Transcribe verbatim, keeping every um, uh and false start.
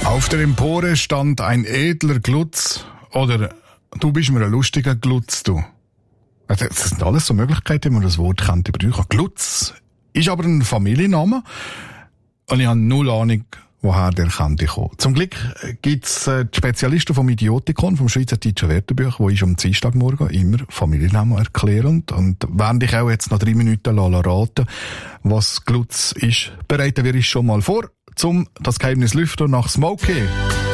Auf der Empore stand ein edler Glutz oder du bist mir ein lustiger Glutz, du. Das sind alles so Möglichkeiten, wie man das Wort könnte brauchen. Glutz ist aber ein Familienname und ich habe null Ahnung, woher der könnte kommen. Zum Glück gibt's die Spezialisten vom Idiotikon, vom Schweizerdeutschen Wörterbuch, wo ich am Dienstagmorgen immer Familiennamen erklären. Und während ich auch jetzt noch drei Minuten raten, was Glutz ist, bereiten wir uns schon mal vor, zum das Geheimnis lüften nach Smokey.